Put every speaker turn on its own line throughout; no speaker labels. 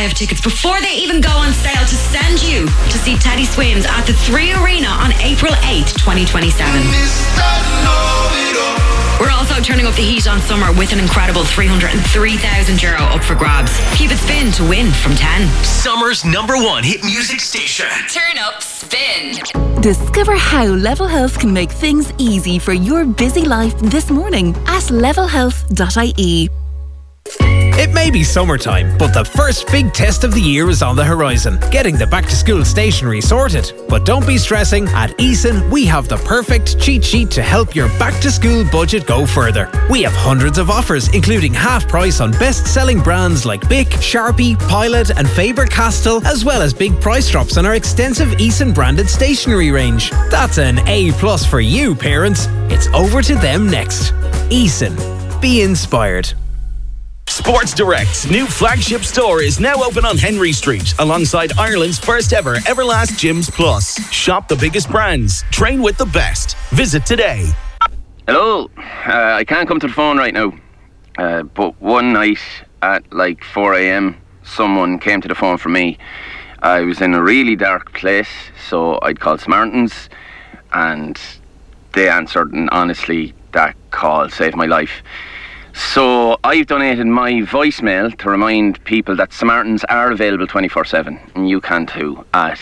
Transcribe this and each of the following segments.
have tickets before they even go on sale to send you to see Teddy Swims at the 3 Arena on April 8th, 2027. We're also turning up the heat on summer with an incredible €303,000 up for grabs. Keep it spin to win from 10.
Summer's #1 hit music station.
Turn up Spin.
Discover how Level Health can make things easy for your busy life this morning at levelhealth.ie.
It may be summertime, but the first big test of the year is on the horizon, getting the back-to-school stationery sorted. But don't be stressing, at Eason we have the perfect cheat sheet to help your back-to-school budget go further. We have hundreds of offers, including half price on best-selling brands like Bic, Sharpie, Pilot and Faber-Castell, as well as big price drops on our extensive Eason branded stationery range. That's an A+ for you, parents. It's over to them next. Eason. Be inspired.
Sports Direct's new flagship store is now open on Henry Street, alongside Ireland's first ever Everlast Gyms Plus. Shop the biggest brands, train with the best. Visit today.
Hello, I can't come to the phone right now, but one night at like 4 a.m, someone came to the phone for me. I was in a really dark place, so I'd called Samaritans, and they answered, and honestly, that call saved my life. So I've donated my voicemail to remind people that Samaritans are available 24/7, and you can too, at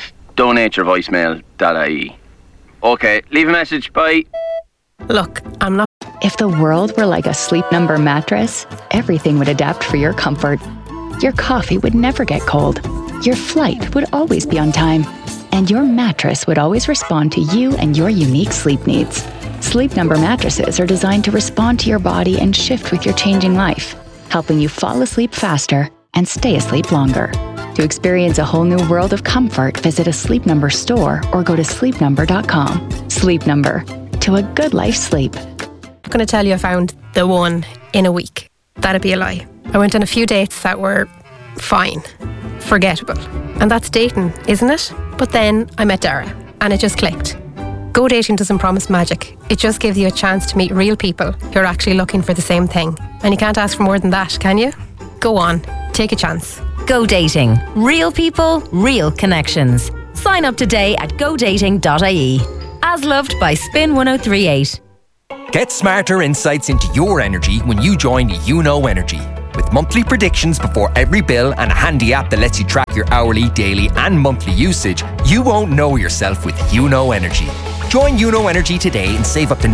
donateyourvoicemail.ie. Okay, leave a message, bye.
Look, I'm not...
If the world were like a Sleep Number mattress, everything would adapt for your comfort. Your coffee would never get cold. Your flight would always be on time. And your mattress would always respond to you and your unique sleep needs. Sleep Number mattresses are designed to respond to your body and shift with your changing life, helping you fall asleep faster and stay asleep longer. To experience a whole new world of comfort, visit a Sleep Number store or go to sleepnumber.com. Sleep Number. To a good life sleep.
I'm going to tell you I found the one in a week. That'd be a lie. I went on a few dates that were fine, forgettable. And that's dating, isn't it? But then I met Dara and it just clicked. Go Dating doesn't promise magic. It just gives you a chance to meet real people who are actually looking for the same thing. And you can't ask for more than that, can you? Go on, take a chance.
Go Dating. Real people, real connections. Sign up today at godating.ie. As loved by Spin 1038.
Get smarter insights into your energy when you join Uno Energy. With monthly predictions before every bill and a handy app that lets you track your hourly, daily and monthly usage, you won't know yourself with Uno Energy. Join Uno Energy today and save up to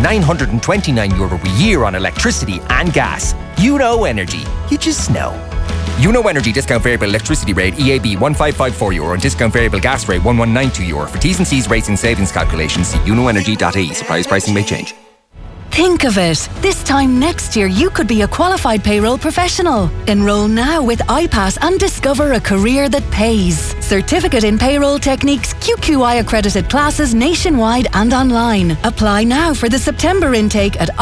€929 a year on electricity and gas. Uno Energy. You just know. Uno Energy discount variable electricity rate EAB €1554 and discount variable gas rate €1192. For T's and C's rates and savings calculations, see unoenergy.ie. Suppliers pricing may change.
Think of it. This time next year, you could be a qualified payroll professional. Enroll now with iPass and discover a career that pays. Certificate in Payroll Techniques, QQI accredited classes nationwide and online. Apply now for the September intake at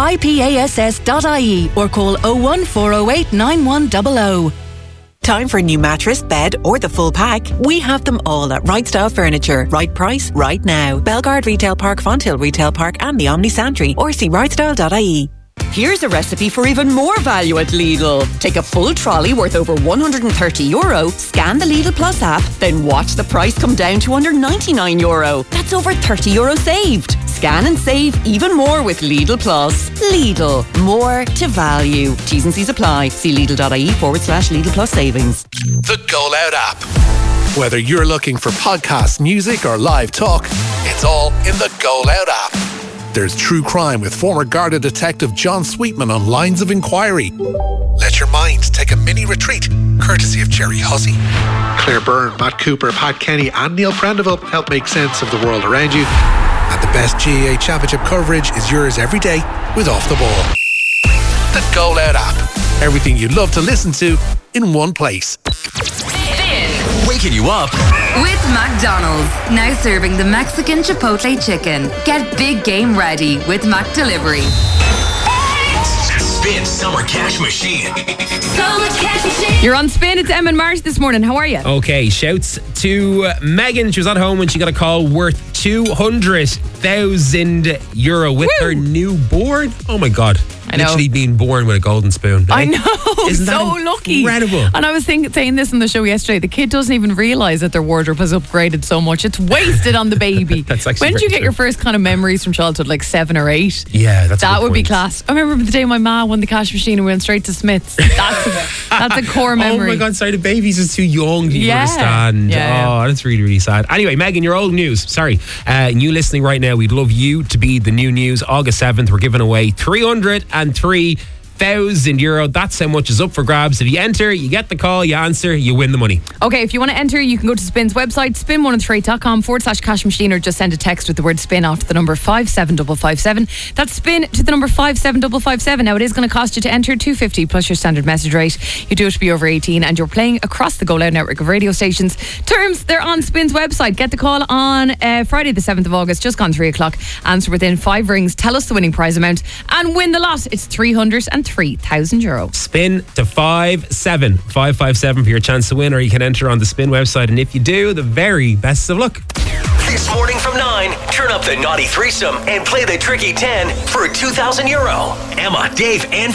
ipass.ie or call 01408 9100.
Time for a new mattress, bed or the full pack? We have them all at Right Style Furniture. Right price, right now. Belgard Retail Park, Fonthill Retail Park and the Omni Santry, or see rightstyle.ie.
Here's a recipe for even more value at Lidl. Take a full trolley worth over €130, scan the Lidl Plus app, then watch the price come down to under €99. That's over €30 saved. Scan and save even more with Lidl Plus. Lidl, more to value. T's and C's apply. See Lidl.ie/Lidl Plus savings.
The Go Loud app. Whether you're looking for podcasts, music or live talk, it's all in the Go Loud app. There's true crime with former Garda detective John Sweetman on Lines of Inquiry. Let your mind take a mini retreat, courtesy of Jerry Hussey. Claire Byrne, Matt Cooper, Pat Kenny and Neil Prendeville help make sense of the world around you. And the best GAA Championship coverage is yours every day with Off the Ball. The Go Loud app. Everything you'd love to listen to in one place.
Waking you up
with McDonald's. Now serving the Mexican Chipotle chicken. Get big game ready with Mac Delivery.
Spin Summer Cash Machine.
Summer Cash Machine.
You're on Spin. It's Em and Marsh this morning. How are you?
Okay, shouts to Megan. She was at home when she got a call worth €200,000 with her new board. Oh my God.
I know.
Literally being born with a golden spoon.
I
eh?
know.
Isn't that
so lucky.
incredible?
And I was saying this on the show yesterday. The kid doesn't even realise that their wardrobe has upgraded so much. It's wasted on the baby.
That's actually
when did you
very
get your first kind of memories from childhood, like 7 or 8?
Yeah, that's a
that
good
would be
point.
class. I remember the day my ma won the cash machine and we went straight to Smith's. That's a core memory.
Oh my God, sorry, the baby's just too young to even understand.
Yeah.
Oh, that's really, really sad. Anyway, Megan, your old news. Sorry. You listening right now, we'd love you to be the new news. August 7th, we're giving away €303,000. That's how much is up for grabs. If you enter, you get the call, you answer, you win the money.
Okay, if you want to enter, you can go to Spin's website, spin103.com/cash machine, or just send a text with the word spin after the number 57557. That's spin to the number 57557. Now, it is going to cost you to enter $2.50 plus your standard message rate. You do have to be over 18 and you're playing across the Go Loud network of radio stations. Terms, they're on Spin's website. Get the call on Friday the 7th of August, just gone 3 o'clock. Answer within 5 rings, tell us the winning prize amount and win the lot. It's €303,000.
Spin to 57557 for your chance to win, or you can enter on the Spin website. And if you do, the very best of luck.
This morning from 9, turn up the naughty threesome and play the tricky 10 for €2,000. Emma, Dave, and